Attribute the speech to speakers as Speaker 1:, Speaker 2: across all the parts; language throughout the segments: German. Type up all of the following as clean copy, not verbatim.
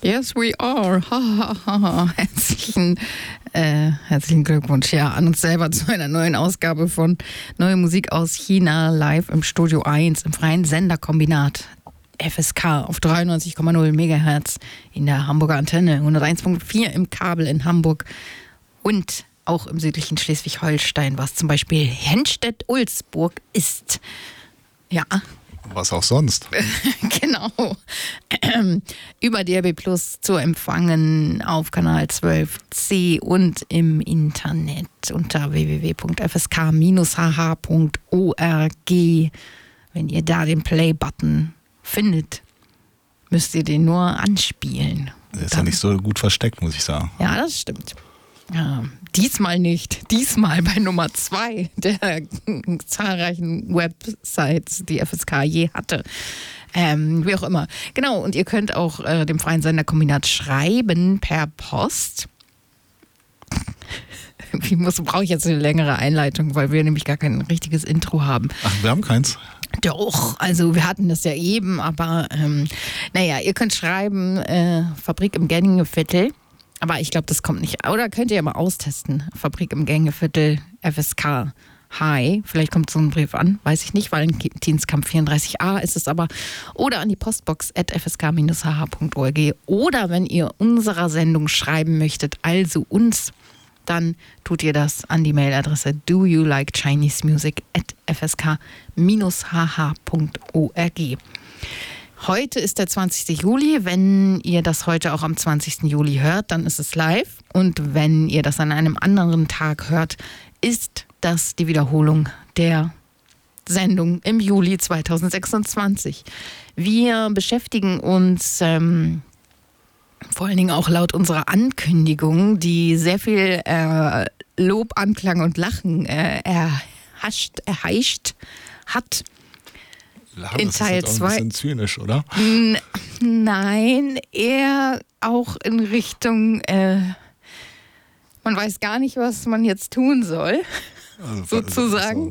Speaker 1: Yes, we are. Herzlichen Glückwunsch an uns selber zu einer neuen Ausgabe von Neue Musik aus China, live im Studio 1 im freien Senderkombinat FSK auf 93,0 MHz in der Hamburger Antenne, 101,4 im Kabel in Hamburg und auch im südlichen Schleswig-Holstein, was zum Beispiel Henstedt-Ulzburg ist. Ja.
Speaker 2: Was auch sonst.
Speaker 1: Genau. Über DRB Plus zu empfangen auf Kanal 12c und im Internet unter www.fsk-hh.org. Wenn ihr da den Play-Button findet, müsst ihr den nur anspielen.
Speaker 2: Der ist ja nicht so gut versteckt, muss ich sagen.
Speaker 1: Ja, das stimmt. Ja, diesmal nicht. Diesmal bei Nummer 2 der zahlreichen Websites, die FSK je hatte. Wie auch immer. Genau, und ihr könnt auch dem freien Senderkombinat schreiben per Post. Brauche ich jetzt eine längere Einleitung, weil wir nämlich gar kein richtiges Intro haben.
Speaker 2: Ach, wir haben keins?
Speaker 1: Doch, also wir hatten das ja eben, aber ihr könnt schreiben, Fabrik im Gängeviertel. Aber ich glaube, das kommt nicht. Oder könnt ihr ja mal austesten. Fabrik im Gängeviertel, FSK Hi. Vielleicht kommt so ein Brief an, weiß ich nicht, weil ein Dienstkampf 34a ist es aber. Oder an die Postbox @fsk-hh.org. Oder wenn ihr unserer Sendung schreiben möchtet, also uns, dann tut ihr das an die Mailadresse doyoulikechinesemusic@fsk-hh.org. Heute ist der 20. Juli. Wenn ihr das heute auch am 20. Juli hört, dann ist es live. Und wenn ihr das an einem anderen Tag hört, ist das die Wiederholung der Sendung im Juli 2026. Wir beschäftigen uns vor allen Dingen auch laut unserer Ankündigung, die sehr viel Lob, Anklang und Lachen erheischt hat.
Speaker 2: In Teil 2. Das ist ein bisschen zynisch, oder?
Speaker 1: Nein, eher auch in Richtung, man weiß gar nicht, was man jetzt tun soll, sozusagen.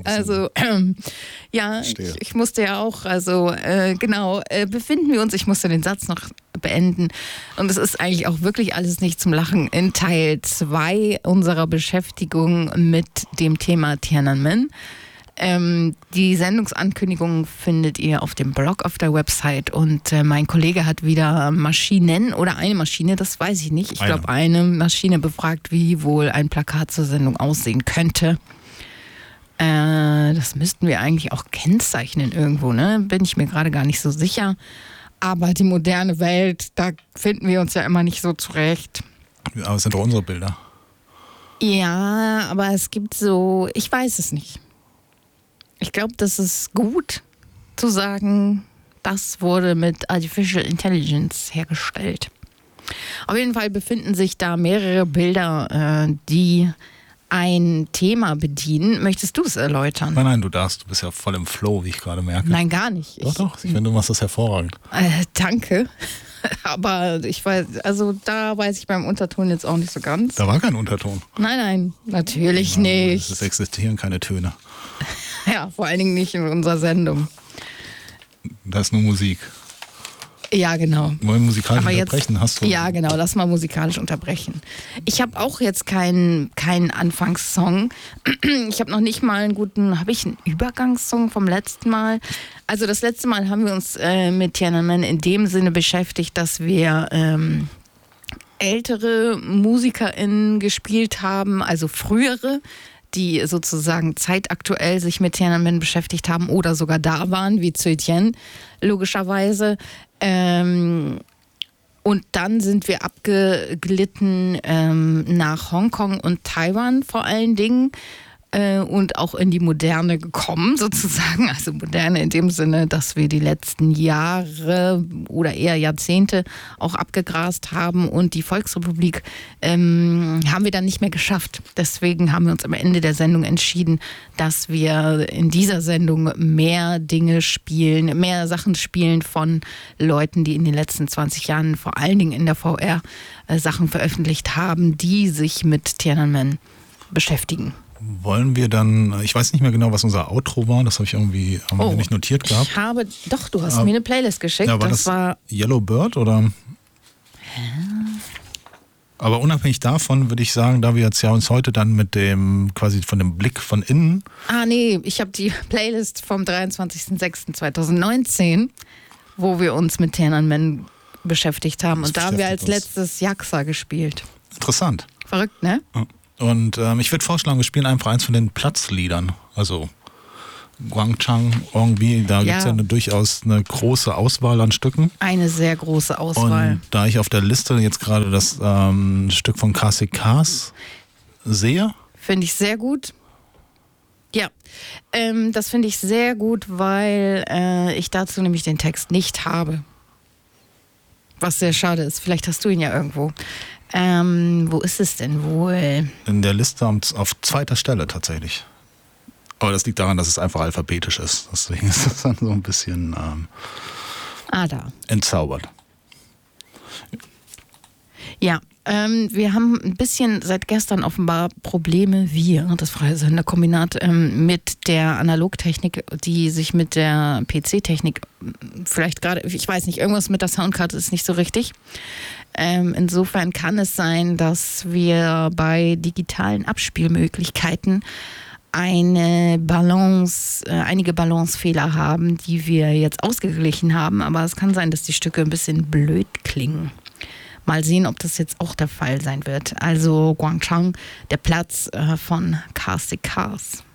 Speaker 1: Ich musste ja auch, befinden wir uns, ich musste den Satz noch beenden. Und es ist eigentlich auch wirklich alles nicht zum Lachen. In Teil 2 unserer Beschäftigung mit dem Thema Tiananmen. Die Sendungsankündigung findet ihr auf dem Blog auf der Website und mein Kollege hat wieder Maschinen oder eine Maschine, das weiß ich nicht. Ich glaube, eine Maschine befragt, wie wohl ein Plakat zur Sendung aussehen könnte. Das müssten wir eigentlich auch kennzeichnen irgendwo, ne? Bin ich mir gerade gar nicht so sicher. Aber die moderne Welt, da finden wir uns ja immer nicht so zurecht.
Speaker 2: Aber es sind doch unsere Bilder.
Speaker 1: Ja, aber es gibt so, ich weiß es nicht. Ich glaube, das ist gut zu sagen, das wurde mit Artificial Intelligence hergestellt. Auf jeden Fall befinden sich da mehrere Bilder, die ein Thema bedienen. Möchtest du es erläutern?
Speaker 2: Nein, du darfst. Du bist ja voll im Flow, wie ich gerade merke.
Speaker 1: Nein, gar nicht.
Speaker 2: Doch. Ich finde, du machst das hervorragend.
Speaker 1: Danke. Aber ich weiß, also da weiß ich beim Unterton jetzt auch nicht so ganz.
Speaker 2: Da war kein Unterton.
Speaker 1: Nein, natürlich nicht.
Speaker 2: Es existieren keine Töne.
Speaker 1: Ja, vor allen Dingen nicht in unserer Sendung.
Speaker 2: Da ist nur Musik.
Speaker 1: Ja, genau.
Speaker 2: Wollen wir musikalisch unterbrechen? Hast du?
Speaker 1: Ja, genau, lass mal musikalisch unterbrechen. Ich habe auch jetzt keinen Anfangssong. Ich habe noch nicht mal einen guten, habe ich einen Übergangssong vom letzten Mal? Also das letzte Mal haben wir uns mit Tiananmen in dem Sinne beschäftigt, dass wir ältere MusikerInnen gespielt haben, also frühere, die sozusagen zeitaktuell sich mit Tiananmen beschäftigt haben oder sogar da waren, wie Zui Tien, logischerweise. Und dann sind wir abgeglitten nach Hongkong und Taiwan vor allen Dingen und auch in die Moderne gekommen sozusagen. Also Moderne in dem Sinne, dass wir die letzten Jahre oder eher Jahrzehnte auch abgegrast haben und die Volksrepublik haben wir dann nicht mehr geschafft. Deswegen haben wir uns am Ende der Sendung entschieden, dass wir in dieser Sendung mehr Dinge spielen, mehr Sachen spielen von Leuten, die in den letzten 20 Jahren vor allen Dingen in der VR Sachen veröffentlicht haben, die sich mit Tiananmen beschäftigen.
Speaker 2: Wollen wir dann, ich weiß nicht mehr genau, was unser Outro war, das haben wir nicht notiert gehabt.
Speaker 1: Du hast mir eine Playlist geschickt.
Speaker 2: Ja, war das war Yellow Bird oder? Aber unabhängig davon würde ich sagen, da wir jetzt ja uns heute dann mit dem, quasi von dem Blick von innen.
Speaker 1: Ah nee, ich habe die Playlist vom 23.06.2019, wo wir uns mit Tiananmen beschäftigt haben. Und da haben wir als letztes Yaksa gespielt.
Speaker 2: Interessant.
Speaker 1: Verrückt, ne?
Speaker 2: Und ich würde vorschlagen, wir spielen einfach eins von den Platzliedern. Also Guangchang irgendwie, da gibt es ja durchaus eine große Auswahl an Stücken.
Speaker 1: Eine sehr große Auswahl.
Speaker 2: Und da ich auf der Liste jetzt gerade das Stück von KCKs sehe.
Speaker 1: Finde ich sehr gut. Ja, das finde ich sehr gut, weil ich dazu nämlich den Text nicht habe. Was sehr schade ist. Vielleicht hast du ihn ja irgendwo. Wo ist es denn wohl?
Speaker 2: In der Liste auf 2. Stelle tatsächlich. Aber das liegt daran, dass es einfach alphabetisch ist. Deswegen ist es dann so ein bisschen
Speaker 1: da.
Speaker 2: entzaubert.
Speaker 1: Ja, wir haben ein bisschen seit gestern offenbar Probleme, das Freie Senderkombinat, mit der Analogtechnik, die sich mit der PC-Technik vielleicht gerade, ich weiß nicht, irgendwas mit der Soundkarte ist nicht so richtig. Insofern kann es sein, dass wir bei digitalen Abspielmöglichkeiten einige Balancefehler haben, die wir jetzt ausgeglichen haben, aber es kann sein, dass die Stücke ein bisschen blöd klingen. Mal sehen, ob das jetzt auch der Fall sein wird. Also Guangchang, der Platz von KCKs.